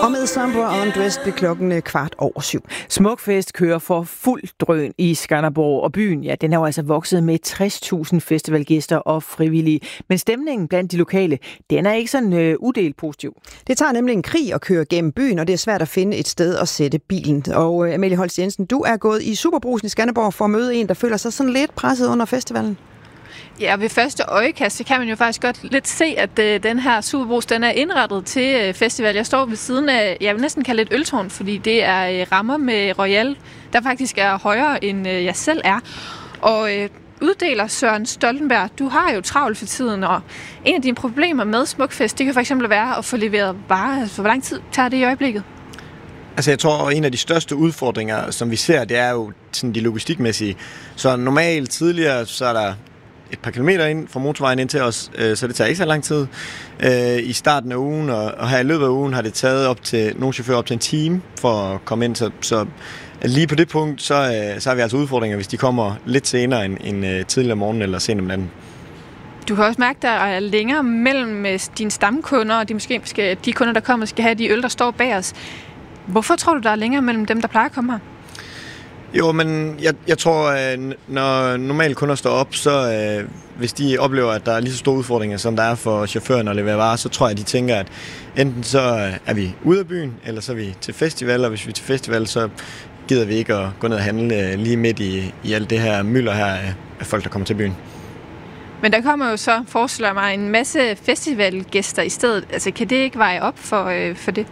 Og med Somber Undressed blev klokken 7:15. Smukfest kører for fuld drøn i Skanderborg, og byen, ja, den er jo altså vokset med 60.000 festivalgæster og frivillige. Men stemningen blandt de lokale, den er ikke sådan udelt positiv. Det tager nemlig en krig at køre gennem byen, og det er svært at finde et sted at sætte bilen. Og Amalie Holst Jensen, du er gået i Superbrugsen i Skanderborg for at møde en, der føler sig sådan lidt presset under festivalen. Ja, ved første øjekast, så kan man jo faktisk godt lidt se, at den her Superbrus, den er indrettet til festival. Jeg står ved siden af, jeg vil næsten kalde det et øltårn, fordi det er rammer med Royal, der faktisk er højere, end jeg selv er. Og uddeler Søren Stoltenberg, du har jo travlt for tiden, og en af dine problemer med Smukfest, det kan for eksempel være at få leveret varer. Altså, hvor lang tid tager det i øjeblikket? Altså jeg tror, at en af de største udfordringer, som vi ser, det er jo sådan de logistikmæssige. Så normalt tidligere, så er der et par kilometer ind fra motorvejen ind til os, så det tager ikke så lang tid. I starten af ugen og her i løbet af ugen har det taget nogle chauffører op til en time for at komme ind. Så lige på det punkt, så har vi altså udfordringer, hvis de kommer lidt senere end tidligere om morgenen eller sent om natten. Du kan også mærke, at der er længere mellem dine stamkunder og de kunder, der kommer, skal have de øl, der står bag os. Hvorfor tror du, der er længere mellem dem, der plejer at komme her? Jo, men jeg tror, at når normale kunder står op, så hvis de oplever, at der er lige så store udfordringer, som der er for chaufføren at levere varer, så tror jeg, at de tænker, at enten så er vi ude af byen, eller så er vi til festival, og hvis vi er til festival, så gider vi ikke at gå ned og handle lige midt i alt det her mylder her af folk, der kommer til byen. Men der kommer jo så, forestiller mig, en masse festivalgæster i stedet. Altså, kan det ikke veje op for det?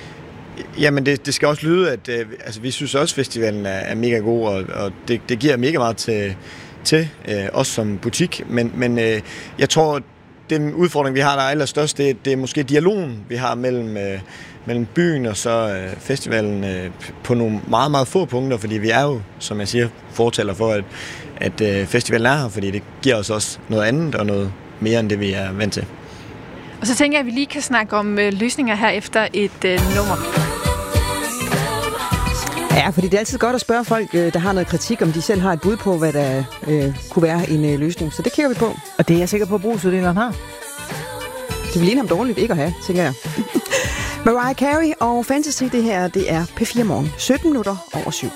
Jamen, det skal også lyde, at vi synes også, at festivalen er mega god, og det giver mega meget til os som butik. Men jeg tror, den udfordring, vi har, der er allerstørst, det er måske dialogen, vi har mellem byen og så festivalen på nogle meget, meget få punkter, fordi vi er jo, som jeg siger, fortaler for, at festivalen er her, fordi det giver os også noget andet og noget mere end det, vi er vant til. Og så tænker jeg, at vi lige kan snakke om løsninger her efter et nummer. Ja, fordi det er altid godt at spørge folk, der har noget kritik, om de selv har et bud på, hvad der kunne være en løsning. Så det kigger vi på. Og det er jeg sikker på, at brugsuddeleren har. Det vil ligne ham dårligt ikke at have, tænker jeg. Mariah Carey og Fantasy, det her, det er P4 Morgen. 7:17.